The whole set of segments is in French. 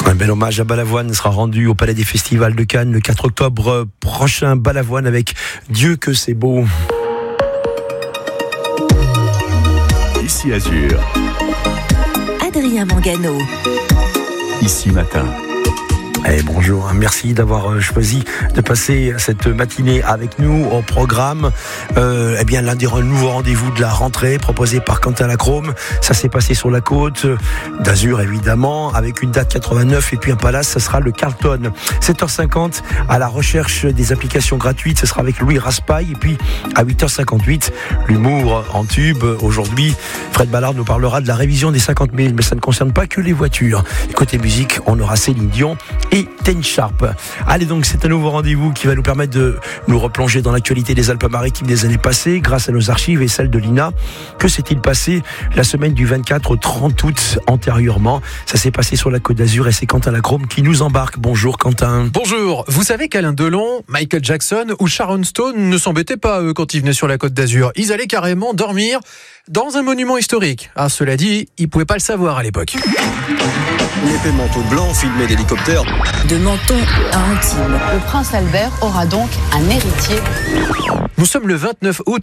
Un bel hommage à Balavoine sera rendu au Palais des Festivals de Cannes le 4 octobre prochain. Balavoine avec Dieu que c'est beau. Ici Azur. Adrien Mangano. Ici Matin. Bonjour, merci d'avoir choisi de passer cette matinée avec nous au programme. L'un des nouveaux rendez-vous de la rentrée proposé par Quentin Lacrome. Ça s'est passé sur la côte d'Azur évidemment, avec une date 89 et puis un palace, ça sera le Carlton. 7h50 à la recherche des applications gratuites, ce sera avec Louis Raspail. Et puis à 8h58, l'humour en tube. Aujourd'hui, Fred Ballard nous parlera de la révision des 50 000, mais ça ne concerne pas que les voitures. Et côté musique, on aura Céline Dion et Ten Sharp. Allez donc, c'est un nouveau rendez-vous qui va nous permettre de nous replonger dans l'actualité des Alpes-Maritimes des années passées grâce à nos archives et celles de l'INA. Que s'est-il passé la semaine du 24 au 30 août antérieurement? Ça s'est passé sur la Côte d'Azur et c'est Quentin Lacrome qui nous embarque. Bonjour Quentin. Bonjour. Vous savez qu'Alain Delon, Michael Jackson ou Sharon Stone ne s'embêtaient pas eux quand ils venaient sur la Côte d'Azur. Ils allaient carrément dormir dans un monument historique. Cela dit, ils pouvaient pas le savoir à l'époque. L'épée manteau blanc filmé d'hélicoptère. De Menton à Antibes. Le prince Albert aura donc un héritier. Nous sommes le 29 août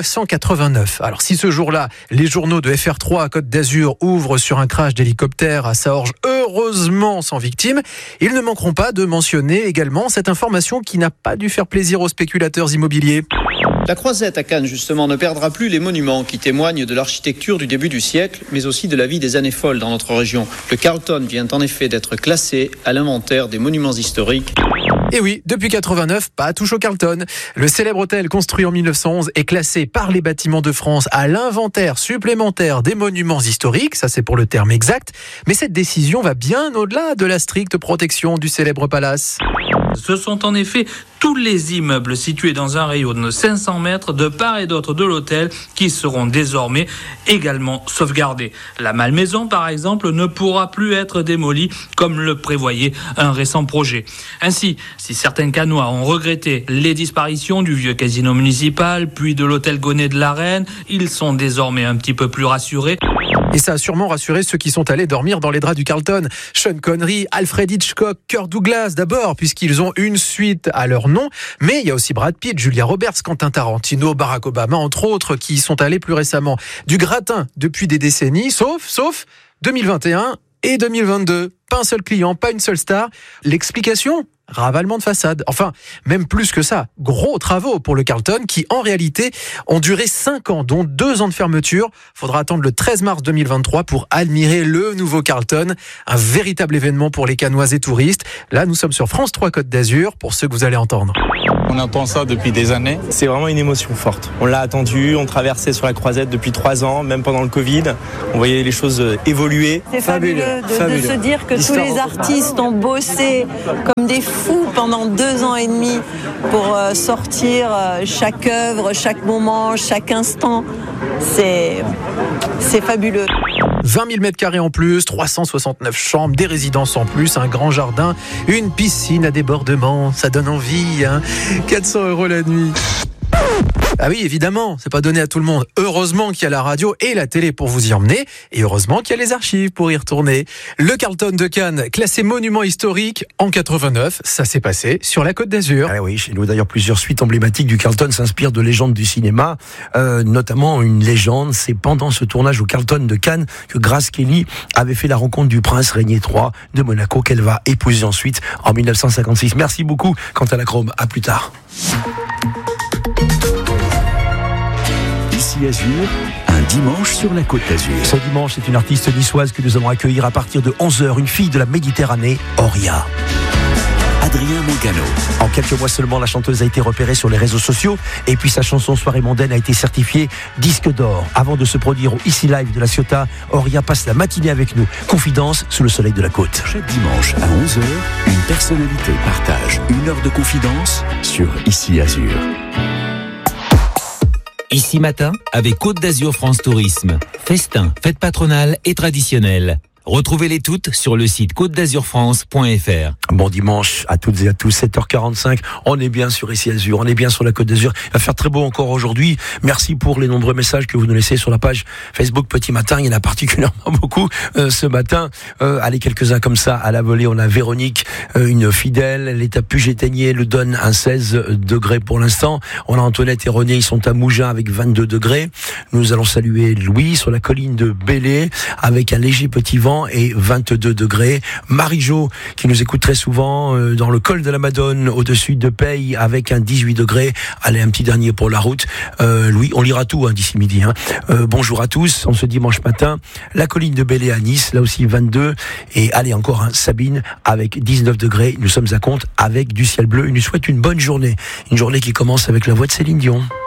1989. Alors si ce jour-là, les journaux de FR3 à Côte d'Azur ouvrent sur un crash d'hélicoptère à Saorge, heureusement sans victime, ils ne manqueront pas de mentionner également cette information qui n'a pas dû faire plaisir aux spéculateurs immobiliers. La Croisette à Cannes, justement, ne perdra plus les monuments qui témoignent de l'architecture du début du siècle, mais aussi de la vie des années folles dans notre région. Le Carlton vient en effet d'être classé à l'inventaire des monuments historiques. Et oui, depuis 89, pas touche au Carlton. Le célèbre hôtel construit en 1911 est classé par les Bâtiments de France à l'inventaire supplémentaire des monuments historiques, ça c'est pour le terme exact, mais cette décision va bien au-delà de la stricte protection du célèbre palace. Ce sont en effet tous les immeubles situés dans un rayon de 500 mètres de part et d'autre de l'hôtel qui seront désormais également sauvegardés. La malmaison, par exemple, ne pourra plus être démolie comme le prévoyait un récent projet. Ainsi, si certains Cannois ont regretté les disparitions du vieux casino municipal, puis de l'hôtel Gonnet de la Reine, ils sont désormais un petit peu plus rassurés. Et ça a sûrement rassuré ceux qui sont allés dormir dans les draps du Carlton. Sean Connery, Alfred Hitchcock, Kirk Douglas d'abord, puisqu'ils ont une suite à leur nom. Mais il y a aussi Brad Pitt, Julia Roberts, Quentin Tarantino, Barack Obama, entre autres, qui y sont allés plus récemment. Du gratin depuis des décennies, sauf 2021 et 2022. Pas un seul client, pas une seule star. L'explication ? Ravalement de façade. Enfin, même plus que ça. Gros travaux pour le Carlton qui, en réalité, ont duré 5 ans, dont 2 ans de fermeture. Faudra attendre le 13 mars 2023 pour admirer le nouveau Carlton. Un véritable événement pour les Cannois et touristes. Là, nous sommes sur France 3 Côte d'Azur, pour ceux que vous allez entendre. On entend ça depuis des années. C'est vraiment une émotion forte. On l'a attendu, on traversait sur la Croisette depuis 3 ans, même pendant le Covid. On voyait les choses évoluer. C'est fabuleux de se dire que tous les artistes ont bossé comme des fous pendant 2 ans et demi pour sortir chaque œuvre, chaque moment, chaque instant. C'est fabuleux. 20 000 mètres carrés en plus, 369 chambres, des résidences en plus, un grand jardin, une piscine à débordement, ça donne envie, 400 € la nuit. Ah oui, évidemment, c'est pas donné à tout le monde. Heureusement qu'il y a la radio et la télé pour vous y emmener, et heureusement qu'il y a les archives pour y retourner. Le Carlton de Cannes, classé monument historique en 89, ça s'est passé sur la Côte d'Azur. Ah oui, chez nous d'ailleurs, plusieurs suites emblématiques du Carlton s'inspirent de légendes du cinéma, notamment une légende, c'est pendant ce tournage au Carlton de Cannes que Grace Kelly avait fait la rencontre du prince Régnier III de Monaco, qu'elle va épouser ensuite en 1956. Merci beaucoup, Quentin Lacrome, à plus tard. Ici Azur, un dimanche sur la Côte d'Azur. Ce dimanche, c'est une artiste niçoise que nous allons accueillir à partir de 11h, une fille de la Méditerranée, Auria. Adrien Mangano. En quelques mois seulement, la chanteuse a été repérée sur les réseaux sociaux et puis sa chanson Soirée mondaine a été certifiée disque d'or. Avant de se produire au Ici Live de la Ciotat, Auria passe la matinée avec nous. Confidence sous le soleil de la côte. Chaque dimanche à 11h, une personnalité partage 1 heure de confidence sur Ici Azur. Ici Matin, avec Côte d'Azur France Tourisme. Festin, fête patronale et traditionnelle. Retrouvez-les toutes sur le site côte-d'azur-france.fr. Bon dimanche à toutes et à tous, 7h45. On est bien sur Ici Azur, on est bien sur la Côte d'Azur. Il va faire très beau encore aujourd'hui. Merci pour les nombreux messages que vous nous laissez sur la page Facebook Petit Matin. Il y en a particulièrement beaucoup ce matin. Allez, quelques-uns comme ça à la volée. On a Véronique, une fidèle. Elle est à Puget-Théniers, le donne un 16 degrés pour l'instant. On a Antoinette et René, ils sont à Mougins avec 22 degrés. Nous allons saluer Louis sur la colline de Bélé avec un léger petit vent et 22 degrés. Marie-Jo qui nous écoute très souvent dans le col de la Madone au-dessus de Peille avec un 18 degrés. Allez, un petit dernier pour la route. Louis, on lira tout d'ici midi. Bonjour à tous, en ce dimanche matin. La colline de Bélé à Nice, là aussi 22. Et allez, encore Sabine avec 19 degrés. Nous sommes à Comte avec du ciel bleu. Il nous souhaite une bonne journée. Une journée qui commence avec la voix de Céline Dion.